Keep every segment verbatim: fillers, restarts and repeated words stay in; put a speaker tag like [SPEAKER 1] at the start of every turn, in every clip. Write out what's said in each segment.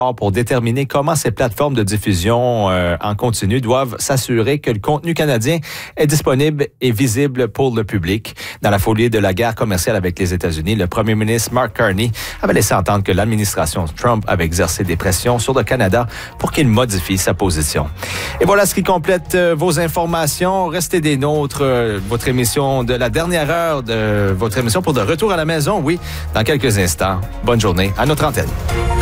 [SPEAKER 1] pour déterminer comment ces plateformes de diffusion euh, en continu doivent s'assurer que le contenu canadien est disponible et visible pour le public. Dans la foulée de la guerre commerciale avec les États-Unis, le premier ministre Mark Carney avait laissé entendre que l'administration Trump avait exercé des pressions sur le Canada pour qu'il modifie sa position. Et voilà ce qui complète euh, vos informations. Restez des nôtres. Euh, votre émission de la dernière heure de votre émission pour de retour à la maison, oui, dans quelques instants. Bonne journée à notre antenne.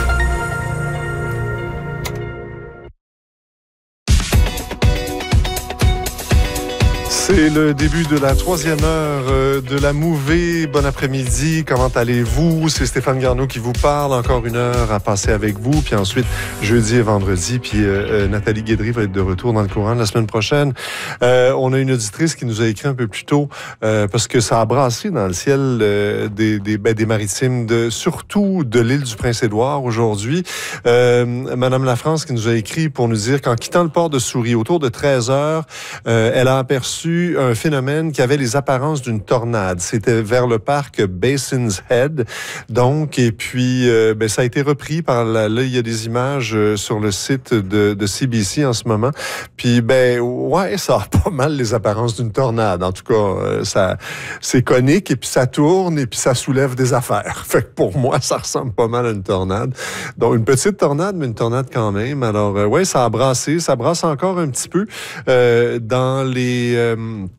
[SPEAKER 2] C'est le début de la troisième heure de la Mouvée. Bon après-midi, comment allez-vous? C'est Stéphane Garneau qui vous parle. Encore une heure à passer avec vous. Puis ensuite, jeudi et vendredi. Puis euh, Nathalie Guédry va être de retour dans le courant de la semaine prochaine. Euh, on a une auditrice qui nous a écrit un peu plus tôt euh, parce que ça a brassé dans le ciel euh, des, des, ben, des maritimes, de, surtout de l'île du Prince-Édouard aujourd'hui. Euh, Madame Lafrance qui nous a écrit pour nous dire qu'en quittant le port de Souris, autour de treize heures, euh, elle a aperçu un phénomène qui avait les apparences d'une tornade. C'était vers le parc Basin's Head. Donc, et puis, euh, ben, ça a été repris par la, là, il y a des images euh, sur le site de, de C B C en ce moment. Puis, ben, ouais, ça a pas mal les apparences d'une tornade. En tout cas, euh, ça, c'est conique et puis ça tourne et puis ça soulève des affaires. Fait que pour moi, ça ressemble pas mal à une tornade. Donc, une petite tornade, mais une tornade quand même. Alors, euh, ouais, ça a brassé. Ça brasse encore un petit peu euh, dans les... Euh,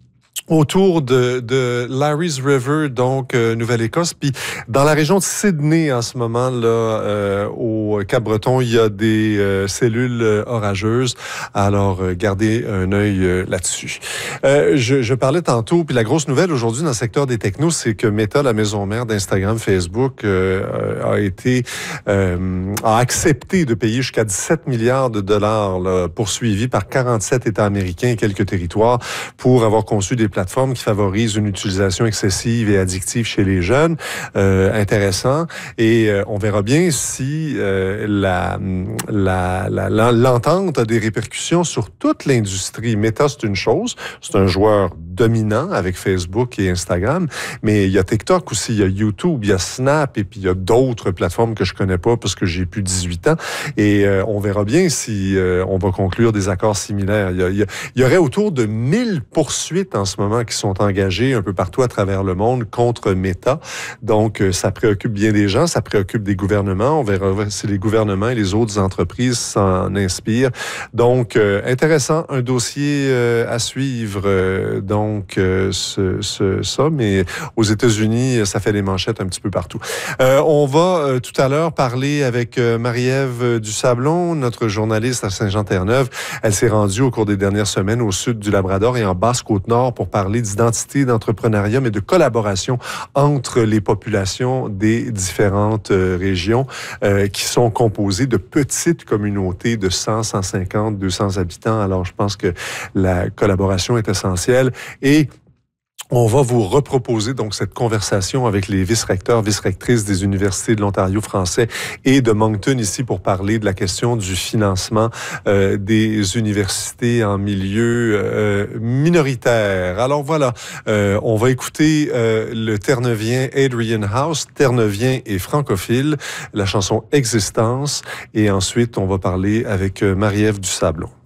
[SPEAKER 2] autour de, de Larry's River, donc euh, Nouvelle-Écosse. Puis dans la région de Sydney, en ce moment, là, euh, au Cap-Breton, il y a des euh, cellules euh, orageuses. Alors, euh, gardez un œil euh, là-dessus. Euh, je, je parlais tantôt, puis la grosse nouvelle aujourd'hui dans le secteur des technos, c'est que Meta, la maison mère d'Instagram, Facebook, euh, a été euh, a accepté de payer jusqu'à dix-sept milliards de dollars, là, poursuivis par quarante-sept États américains et quelques territoires pour avoir conçu des plateformes qui favorisent une utilisation excessive et addictive chez les jeunes. Euh, intéressant. Et euh, on verra bien si euh, la, la, la, l'entente a des répercussions sur toute l'industrie. Meta, c'est une chose. C'est un joueur dominant avec Facebook et Instagram. Mais il y a TikTok aussi, il y a YouTube, il y a Snap et puis il y a d'autres plateformes que je connais pas parce que j'ai plus de dix-huit ans. Et euh, on verra bien si euh, on va conclure des accords similaires. Il y, a, il y, a, il y aurait autour de mille poursuites en ce moment qui sont engagés un peu partout à travers le monde contre Meta. Donc, ça préoccupe bien des gens, ça préoccupe des gouvernements. On verra si les gouvernements et les autres entreprises s'en inspirent. Donc, euh, intéressant, un dossier euh, à suivre. Euh, donc, euh, ce, ce, ça, mais aux États-Unis, ça fait les manchettes un petit peu partout. Euh, on va euh, tout à l'heure parler avec euh, Marie-Ève Dusablon, notre journaliste à Saint-Jean-Terre-Neuve. Elle s'est rendue au cours des dernières semaines au sud du Labrador et en Basse-Côte-Nord pour parler d'identité, d'entrepreneuriat, mais de collaboration entre les populations des différentes euh, régions euh, qui sont composées de petites communautés de cent, cent cinquante, deux cents habitants. Alors, je pense que la collaboration est essentielle et on va vous reproposer donc cette conversation avec les vice-recteurs, vice-rectrices des universités de l'Ontario français et de Moncton ici pour parler de la question du financement euh, des universités en milieu euh, minoritaire. Alors voilà, euh, on va écouter euh, le Terre-Neuvien Adrian House, Terre-Neuvien et francophile, la chanson Existence, et ensuite on va parler avec euh, Marie-Ève Dusablon.